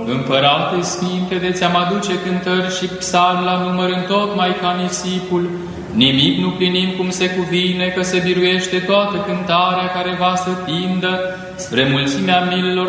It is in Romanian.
Împărate sfinte, de ți-am aduce cântări și psalm la număr întocmai ca nisipul, nimic nu plinim cum se cuvine, că se biruiește toată cântarea care va să tindă spre mulțimea mililor